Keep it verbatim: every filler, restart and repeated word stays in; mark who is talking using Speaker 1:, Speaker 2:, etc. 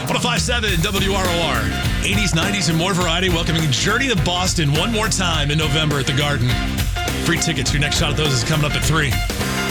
Speaker 1: one oh five point seven W R O R. eighties, nineties, and more variety. Welcoming Journey to Boston one more time in November at the Garden. Free tickets. Your next shot at those is coming up at three.